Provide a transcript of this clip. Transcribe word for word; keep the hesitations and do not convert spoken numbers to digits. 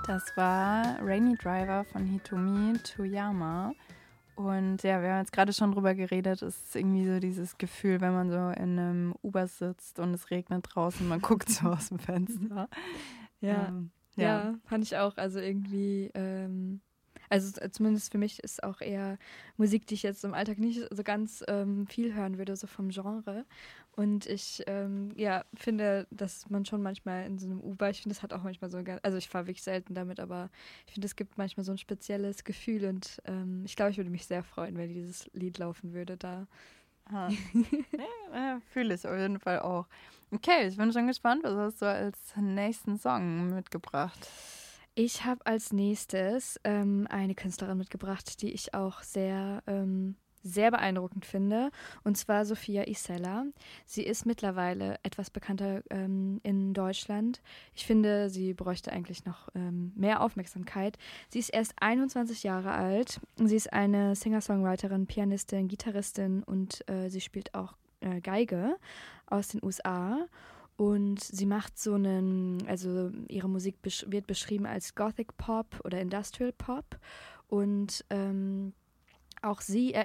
Das war Rainy Driver von Hitomi Toyama. Und ja, wir haben jetzt gerade schon drüber geredet, es ist irgendwie so dieses Gefühl, wenn man so in einem Uber sitzt und es regnet draußen, man guckt so aus dem Fenster. Ja, Ähm, ja. ja. ja, fand ich auch. Also irgendwie, ähm, also z- zumindest für mich ist auch eher Musik, die ich jetzt im Alltag nicht so ganz ähm, viel hören würde, so vom Genre. Und ich, ähm, ja, finde, dass man schon manchmal in so einem Uber, ich finde, das hat auch manchmal so, ein ganz- also ich fahre wirklich selten damit, aber ich finde, es gibt manchmal so ein spezielles Gefühl und ähm, ich glaube, ich würde mich sehr freuen, wenn dieses Lied laufen würde da. Ah. Ja, äh, fühle ich auf jeden Fall auch. Okay, ich bin schon gespannt, was hast du als nächsten Song mitgebracht? Ich habe als nächstes ähm, eine Künstlerin mitgebracht, die ich auch sehr, ähm, sehr beeindruckend finde, und zwar Sophia Isella. Sie ist mittlerweile etwas bekannter ähm, in Deutschland. Ich finde, sie bräuchte eigentlich noch ähm, mehr Aufmerksamkeit. Sie ist erst einundzwanzig Jahre alt. Sie ist eine Singer-Songwriterin, Pianistin, Gitarristin und äh, sie spielt auch äh, Geige aus den U S A. Und sie macht so einen, also ihre Musik besch- wird beschrieben als Gothic Pop oder Industrial Pop. Und ähm, auch sie